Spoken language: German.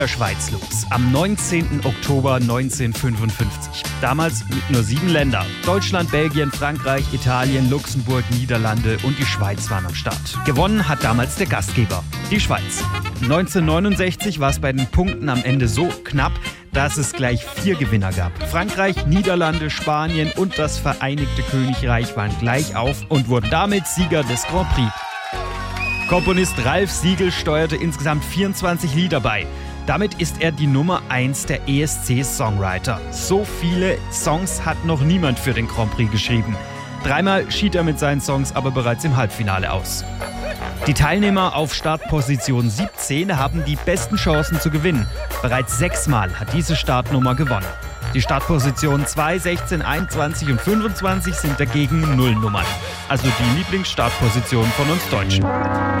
der Schweiz los, am 19. Oktober 1955. Damals mit nur 7 Ländern. Deutschland, Belgien, Frankreich, Italien, Luxemburg, Niederlande und die Schweiz waren am Start. Gewonnen hat damals der Gastgeber, die Schweiz. 1969 war es bei den Punkten am Ende so knapp, dass es gleich 4 Gewinner gab. Frankreich, Niederlande, Spanien und das Vereinigte Königreich waren gleich auf und wurden damit Sieger des Grand Prix. Komponist Ralf Siegel steuerte insgesamt 24 Lieder bei. Damit ist er die Nummer 1 der ESC-Songwriter. So viele Songs hat noch niemand für den Grand Prix geschrieben. 3-mal schied er mit seinen Songs aber bereits im Halbfinale aus. Die Teilnehmer auf Startposition 17 haben die besten Chancen zu gewinnen. Bereits 6-mal hat diese Startnummer gewonnen. Die Startpositionen 2, 16, 21 und 25 sind dagegen Nullnummern. Also die Lieblingsstartposition von uns Deutschen.